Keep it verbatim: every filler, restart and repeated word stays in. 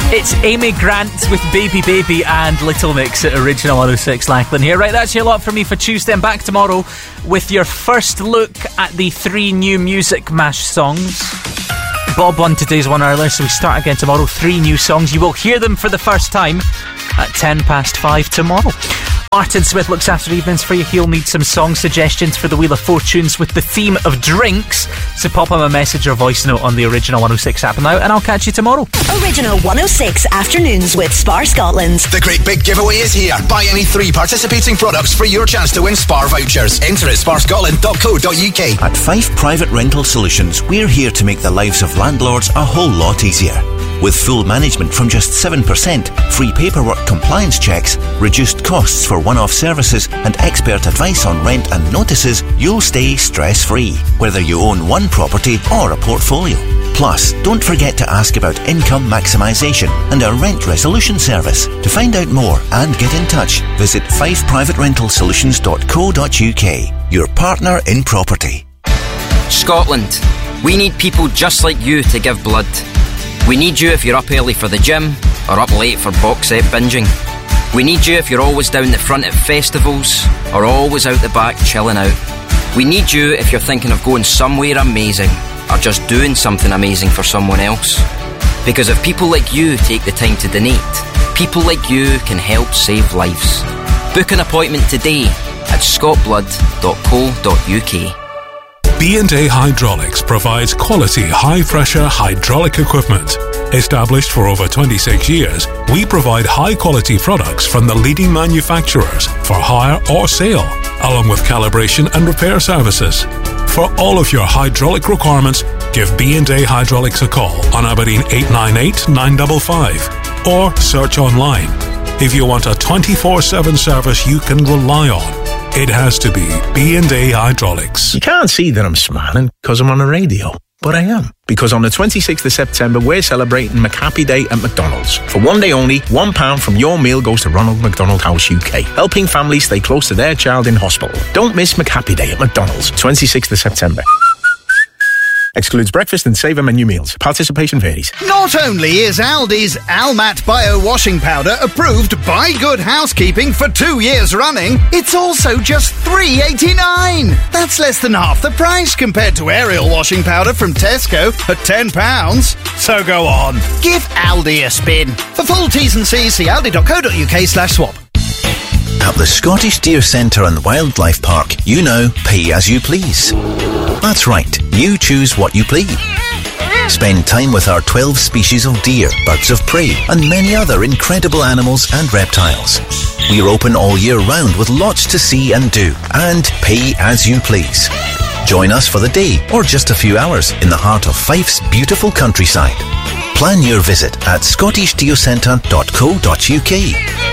It's Amy Grant with Baby Baby and Little Mix at Original one oh six Lackland here. Right, that's your lot for me for Tuesday. I'm back tomorrow with your first look at the three new Music Mash songs. Bob won today's one earlier, so we start again tomorrow. Three new songs. You will hear them for the first time at ten past five tomorrow. Martin Smith looks after evenings for you. He'll need some song suggestions for the Wheel of Fortunes with the theme of drinks. So pop him a message or voice note on the Original one oh six app now, and I'll catch you tomorrow. Original one oh six Afternoons with Spar Scotland. The great big giveaway is here. Buy any three participating products for your chance to win Spar vouchers. Enter at spar scotland dot co dot uk. At Fife Private Rental Solutions, we're here to make the lives of landlords a whole lot easier. With full management from just seven percent, free paperwork compliance checks, reduced costs for one-off services and expert advice on rent and notices, you'll stay stress-free, whether you own one property or a portfolio. Plus, don't forget to ask about income maximisation and our rent resolution service. To find out more and get in touch, visit fife private rental solutions dot co dot uk. Your partner in property. Scotland. We need people just like you to give blood. We need you if you're up early for the gym or up late for box set binging. We need you if you're always down the front at festivals or always out the back chilling out. We need you if you're thinking of going somewhere amazing or just doing something amazing for someone else. Because if people like you take the time to donate, people like you can help save lives. Book an appointment today at scott blood dot co dot uk. B and A Hydraulics provides quality high-pressure hydraulic equipment. Established for over twenty-six years, we provide high-quality products from the leading manufacturers for hire or sale, along with calibration and repair services. For all of your hydraulic requirements, give B and A Hydraulics a call on Aberdeen eight nine eight, nine five five or search online. If you want a twenty-four seven service you can rely on, it has to be B and A Hydraulics. You can't see that I'm smiling because I'm on the radio, but I am. Because on the twenty-sixth of September, we're celebrating McHappy Day at McDonald's. For one day only, one pound from your meal goes to Ronald McDonald House U K, helping families stay close to their child in hospital. Don't miss McHappy Day at McDonald's, twenty-sixth of September. Excludes breakfast and saver menu meals. Participation varies. Not only is Aldi's Almat Bio Washing Powder approved by Good Housekeeping for two years running, it's also just three eighty-nine. That's less than half the price compared to Ariel Washing Powder from Tesco at ten pounds. So go on, give Aldi a spin. For full T's and C's, see aldi dot co dot uk slash swap. At the Scottish Deer Centre and Wildlife Park, you know, pay as you please. That's right, you choose what you please. Spend time with our twelve species of deer, birds of prey, and many other incredible animals and reptiles. We're open all year round with lots to see and do, and pay as you please. Join us for the day or just a few hours in the heart of Fife's beautiful countryside. Plan your visit at scottish deer centre dot co dot uk.